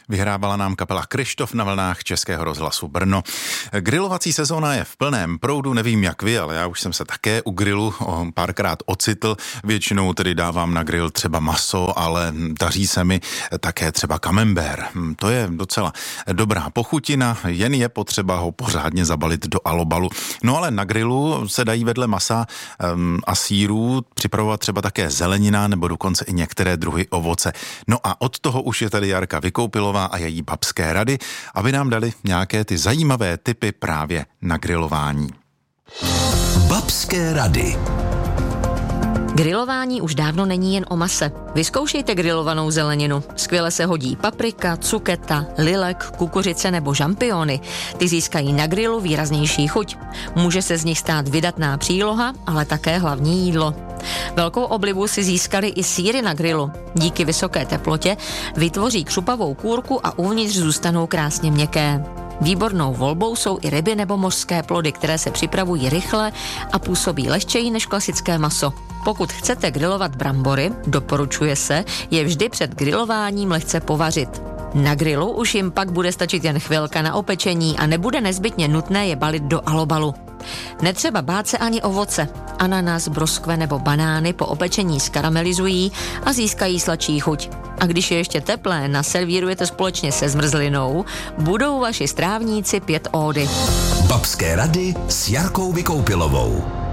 Vyhrávala nám kapela Kryštof na vlnách Českého rozhlasu Brno. Grilovací sezóna je v plném proudu, nevím jak vy, ale já už jsem se také u grilu párkrát ocitl. Většinou tedy dávám na grill třeba maso, ale daří se mi také třeba camembert. To je docela dobrá pochutina, jen je potřeba ho pořádně zabalit do alobalu. No ale na grilu se dají vedle masa a sýrů připravovat třeba také zelenina nebo dokonce i některé druhy ovoce. No a od toho už je tady Jarka Vykoupilová a její babské rady, aby nám dali nějaké ty zajímavé tipy právě na grilování. Babské rady. Grilování už dávno není jen o mase. Vyzkoušejte grilovanou zeleninu. Skvěle se hodí paprika, cuketa, lilek, kukuřice nebo žampiony. Ty získají na grilu výraznější chuť. Může se z nich stát vydatná příloha, ale také hlavní jídlo. Velkou oblibu si získaly i sýry na grilu. Díky vysoké teplotě vytvoří křupavou kůrku a uvnitř zůstanou krásně měkké. Výbornou volbou jsou i ryby nebo mořské plody, které se připravují rychle a působí lehčeji než klasické maso. Pokud chcete grilovat brambory, doporučuje se je vždy před grilováním lehce povařit. Na grilu už jim pak bude stačit jen chvilka na opečení a nebude nezbytně nutné je balit do alobalu. Netřeba bát se ani ovoce. Ananas, broskve nebo banány po opečení skaramelizují a získají sladší chuť. A když je ještě teplé naservírujete společně se zmrzlinou, budou vaši strávníci pět ódy. Babské rady s Jarkou Vykoupilovou.